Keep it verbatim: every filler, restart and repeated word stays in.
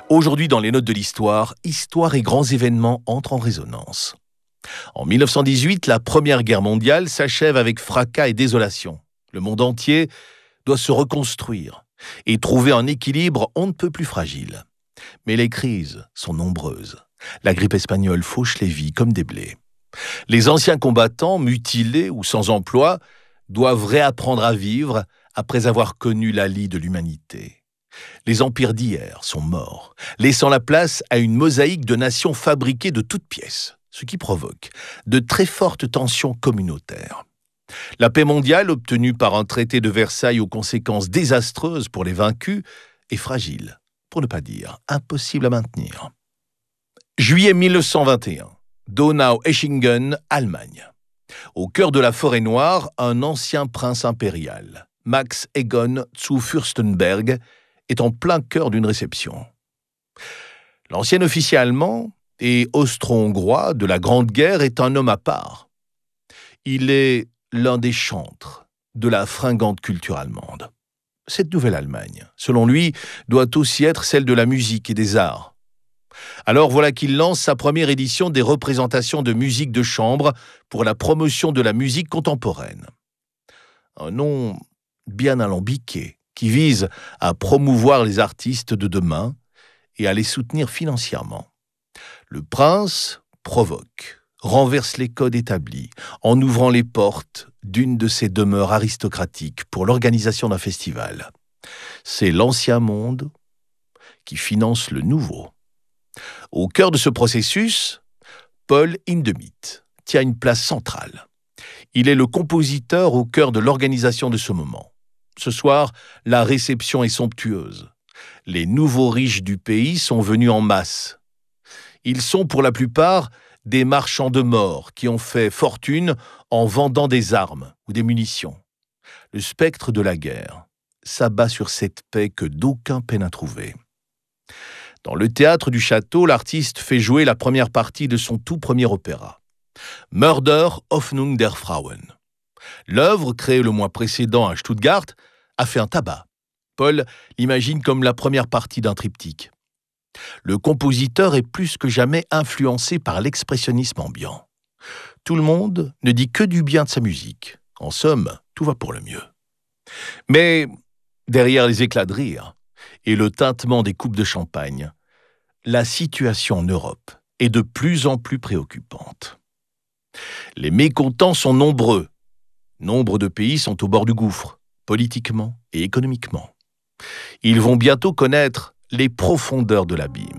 Aujourd'hui, dans les notes de l'histoire, histoire et grands événements entrent en résonance. En mille neuf cent dix-huit, la Première Guerre mondiale s'achève avec fracas et désolation. Le monde entier doit se reconstruire et trouver un équilibre on ne peut plus fragile. Mais les crises sont nombreuses. La grippe espagnole fauche les vies comme des blés. Les anciens combattants, mutilés ou sans emploi, doivent réapprendre à vivre après avoir connu la lie de l'humanité. Les empires d'hier sont morts, laissant la place à une mosaïque de nations fabriquées de toutes pièces, ce qui provoque de très fortes tensions communautaires. La paix mondiale, obtenue par un traité de Versailles aux conséquences désastreuses pour les vaincus, est fragile, pour ne pas dire impossible à maintenir. Juillet mille neuf cent vingt et un, Donau-Eschingen, Allemagne. Au cœur de la forêt noire, un ancien prince impérial, Max Egon zu Fürstenberg, est en plein cœur d'une réception. L'ancien officier allemand et austro-hongrois de la Grande Guerre est un homme à part. Il est l'un des chantres de la fringante culture allemande. Cette nouvelle Allemagne, selon lui, doit aussi être celle de la musique et des arts. Alors voilà qu'il lance sa première édition des représentations de musique de chambre pour la promotion de la musique contemporaine. Un nom bien alambiqué, qui vise à promouvoir les artistes de demain et à les soutenir financièrement. Le prince provoque, renverse les codes établis en ouvrant les portes d'une de ses demeures aristocratiques pour l'organisation d'un festival. C'est l'ancien monde qui finance le nouveau. Au cœur de ce processus, Paul Hindemith tient une place centrale. Il est le compositeur au cœur de l'organisation de ce moment. Ce soir, la réception est somptueuse. Les nouveaux riches du pays sont venus en masse. Ils sont pour la plupart des marchands de mort qui ont fait fortune en vendant des armes ou des munitions. Le spectre de la guerre s'abat sur cette paix que d'aucuns peinent à trouver. Dans le théâtre du château, l'artiste fait jouer la première partie de son tout premier opéra, Mörder Hoffnung der Frauen. L'œuvre, créée le mois précédent à Stuttgart, a fait un tabac. Paul l'imagine comme la première partie d'un triptyque. Le compositeur est plus que jamais influencé par l'expressionnisme ambiant. Tout le monde ne dit que du bien de sa musique. En somme, tout va pour le mieux. Mais derrière les éclats de rire et le tintement des coupes de champagne, la situation en Europe est de plus en plus préoccupante. Les mécontents sont nombreux. Nombre de pays sont au bord du gouffre, politiquement et économiquement. Ils vont bientôt connaître les profondeurs de l'abîme.